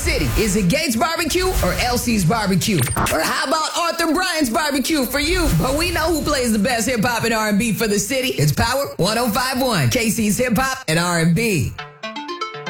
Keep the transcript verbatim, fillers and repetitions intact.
city? Is it Gates Barbecue or Elsie's Barbecue? Or how about Arthur Bryant's Barbecue for you? But we know who plays the best hip hop and R and B for the city. It's Power one oh five point one, K C's Hip Hop and R and B.